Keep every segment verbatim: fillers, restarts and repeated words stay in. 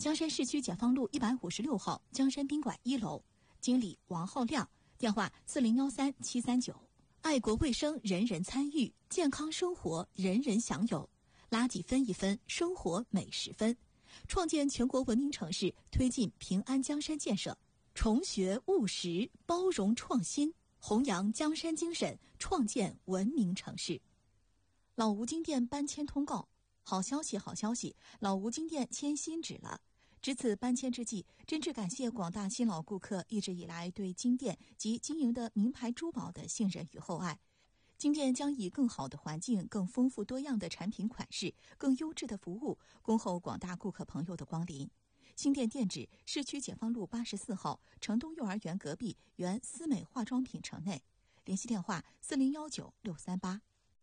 江山市区解放路一百五十六号江山宾馆一楼，经理王浩亮，电话四零幺三七三九。爱国卫生人人参与，健康生活人人享有，垃圾分一分，生活每十分。创建全国文明城市，推进平安江山建设，崇学务实，包容创新，弘扬江山精神，创建文明城市。老吴金店搬迁通告，好消息好消息，老吴金店迁新址了。值此搬迁之际，真挚感谢广大新老顾客一直以来对金店及经营的名牌珠宝的信任与厚爱。金店将以更好的环境、更丰富多样的产品款式、更优质的服务，恭候广大顾客朋友的光临。新店店址：市区解放路八十四号城东幼儿园隔壁原思美化妆品城内。联系电话：四零幺九六三八。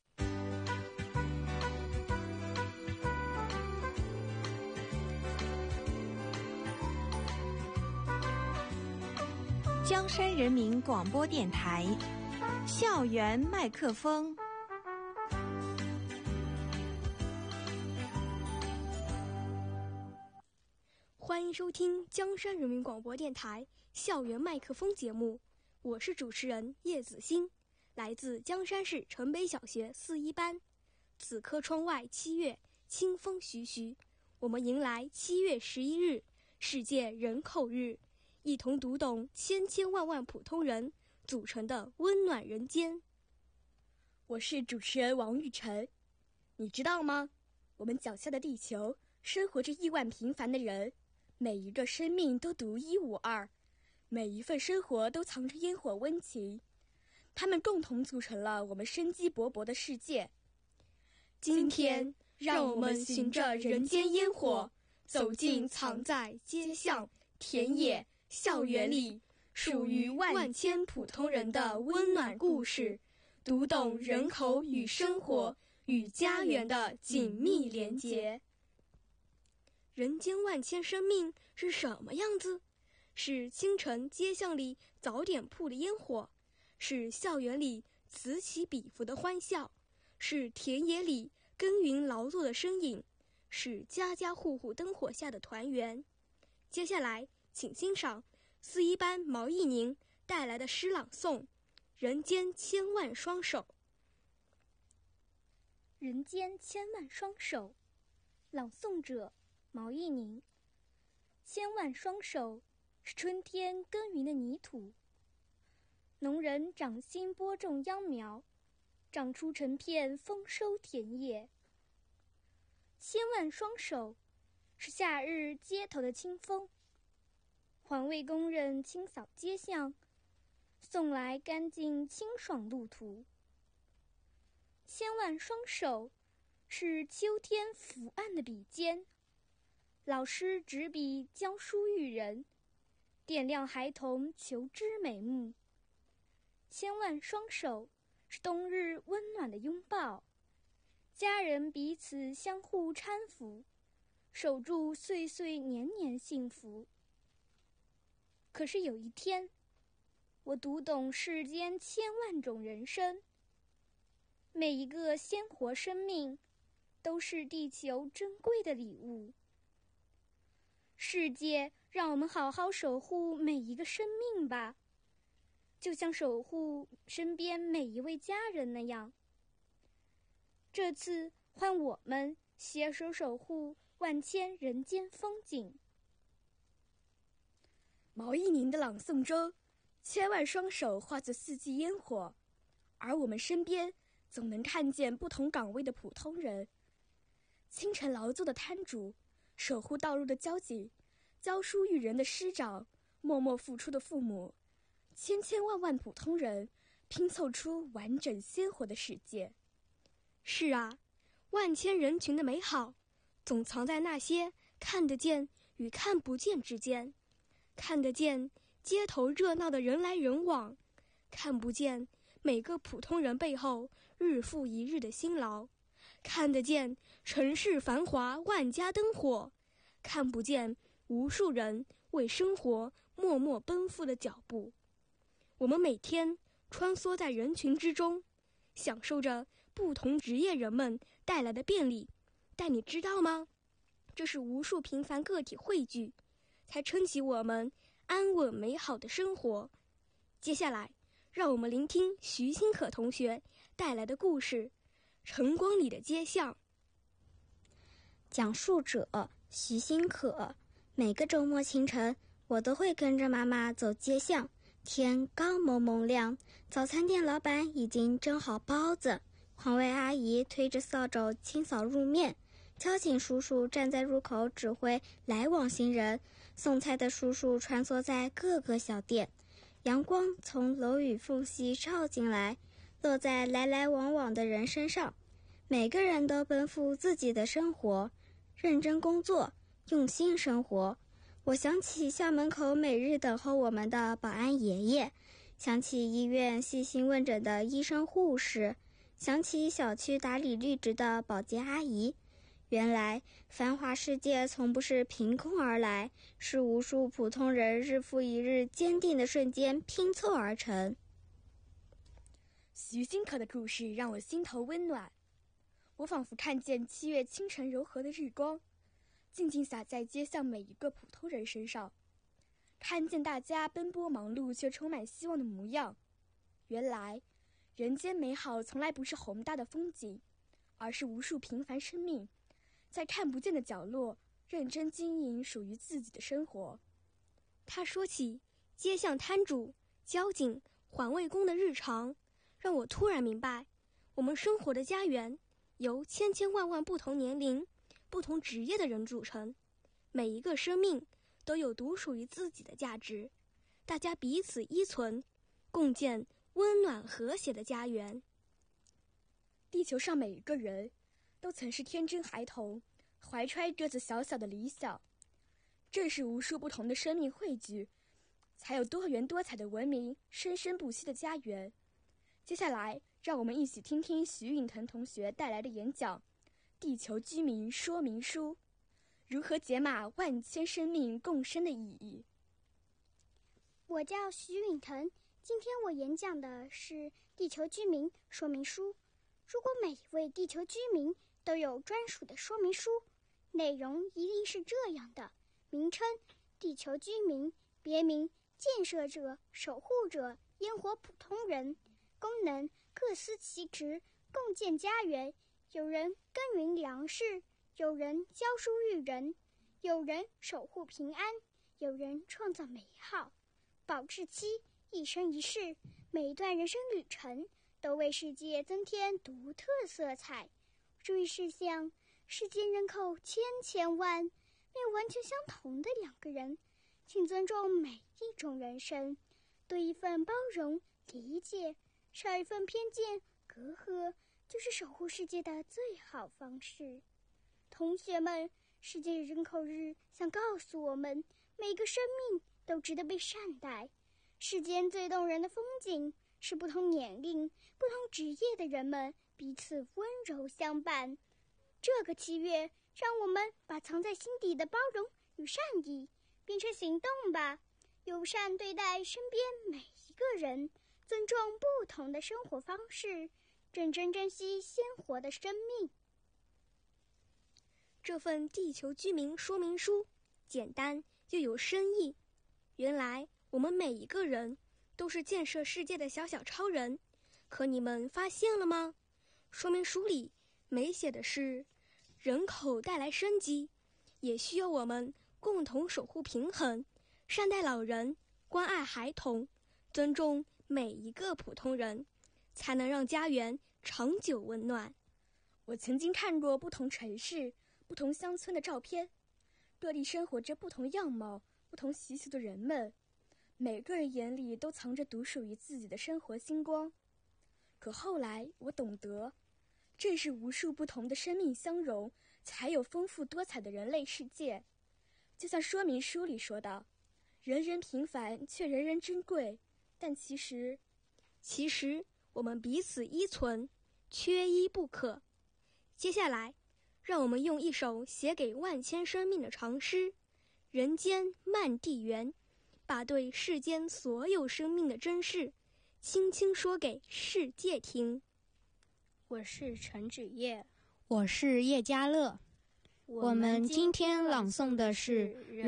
江山人民广播电台，校园麦克风。 欢迎收听江山人民广播电台校园麦克风节目，我是主持人叶子欣，来自江山市城北小学四一班。此刻窗外七月，清风徐徐，我们迎来七月十一日世界人口日，一同读懂千千万万普通人组成的温暖人间。我是主持人王玉晨。你知道吗？我们脚下的地球生活着亿万平凡的人，每一个生命都独一无二，每一份生活都藏着烟火温情，他们共同组成了我们生机勃勃的世界。今天，让我们循着人间烟火，走进藏在街巷、田野、校园里属于万千普通人的温暖故事，读懂人口与生活与家园的紧密连结。人间万千生命是什么样子？是清晨街巷里早点铺的烟火，是校园里此起彼伏的欢笑，是田野里耕耘劳作的身影，是家家户户灯火下的团圆。接下来请欣赏四一班毛一宁带来的诗朗诵《人间千万双手》。 人间千万双手，朗诵者毛一宁。千万双手是春天耕耘的泥土，农人掌心播种秧苗，长出成片丰收田野。千万双手是夏日街头的清风，环卫工人清扫街巷，送来干净清爽路途。千万双手是秋天伏案的笔尖，老师执笔教书育人，点亮孩童求知美目。千万双手是冬日温暖的拥抱，家人彼此相互搀扶，守住岁岁年年幸福。可是有一天，我读懂世间千万种人生，每一个鲜活生命都是地球珍贵的礼物。世界让我们好好守护每一个生命吧，就像守护身边每一位家人那样。这次换我们携手守护万千人间风景。 毛一宁的朗诵中，千万双手化作四季烟火，而我们身边总能看见不同岗位的普通人，清晨劳作的摊主，守护道路的交警，教书育人的师长，默默付出的父母，千千万万普通人拼凑出完整鲜活的世界。是啊，万千人群的美好总藏在那些看得见与看不见之间。看得见街头热闹的人来人往，看不见每个普通人背后日复一日的辛劳，看得见城市繁华万家灯火，看不见无数人为生活默默奔赴的脚步。我们每天穿梭在人群之中，享受着不同职业人们带来的便利，但你知道吗？ 这是无数平凡个体汇聚，才撑起我们安稳美好的生活。接下来，让我们聆听徐新可同学带来的故事《晨光里的街巷》。 讲述者徐新可。每个周末清晨，我都会跟着妈妈走街巷。天刚蒙蒙亮，早餐店老板已经蒸好包子，环卫阿姨推着扫帚清扫路面，交警叔叔站在入口指挥来往行人，送菜的叔叔穿梭在各个小店。阳光从楼宇缝隙照进来，落在来来往往的人身上。每个人都奔赴自己的生活，认真工作，用心生活。我想起校门口每日等候我们的保安爷爷，想起医院细心问诊的医生护士，想起小区打理绿植的保洁阿姨。原来繁华世界从不是凭空而来，是无数普通人日复一日坚定的瞬间拼凑而成。 徐新可的故事让我心头温暖，我仿佛看见七月清晨柔和的日光，静静洒在街巷每一个普通人身上，看见大家奔波忙碌却充满希望的模样。原来人间美好从来不是宏大的风景，而是无数平凡生命在看不见的角落认真经营属于自己的生活。他说起街巷摊主、交警、环卫工的日常，让我突然明白，我们生活的家园由千千万万不同年龄、不同职业的人组成，每一个生命都有独属于自己的价值，大家彼此依存，共建温暖和谐的家园。地球上每一个人都曾是天真孩童，怀揣着小小的理想。正是无数不同的生命汇聚，才有多元多彩的文明，生生不息的家园。接下来，让我们一起听听徐允腾同学带来的演讲《地球居民说明书》，如何解码万千生命共生的意义。 我叫徐允腾，今天我演讲的是《地球居民说明书》。如果每一位地球居民都有专属的说明书，内容一定是这样的：名称地球居民，别名建设者、守护者、烟火普通人，功能各司其职，共建家园。有人耕耘粮食，有人教书育人，有人守护平安，有人创造美好。保质期一生一世，每一段人生旅程都为世界增添独特色彩。注意事项：世界人口千千万，没有完全相同的两个人，请尊重每一种人生，多一份包容理解，少一份偏见隔阂，就是守护世界的最好方式。同学们，世界人口日想告诉我们，每个生命都值得被善待。世间最动人的风景是不同年龄、不同职业的人们彼此温柔相伴。这个七月，让我们把藏在心底的包容与善意变成行动吧，友善对待身边每一个人，尊重不同的生活方式，认真珍惜鲜活的生命。 这份地球居民说明书简单又有深意。原来我们每一个人都是建设世界的小小超人，可你们发现了吗？说明书里没写的是人口带来生机，也需要我们共同守护平衡，善待老人，关爱孩童，尊重每一个普通人，才能让家园长久温暖。我曾经看过不同城市、不同乡村的照片，各地生活着不同样貌、不同习俗的人们，每个人眼里都藏着独属于自己的生活星光。可后来我懂得，正是无数不同的生命相融，才有丰富多彩的人类世界。就像说明书里说的，人人平凡却人人珍贵，但其实其实我们彼此依存，缺一不可。接下来让我们用一首写给万千生命的长诗《人间漫地缘》，把对世间所有生命的珍视轻轻说给世界听。 我是陈芷叶， 我是叶嘉乐， 我们今天朗诵的是人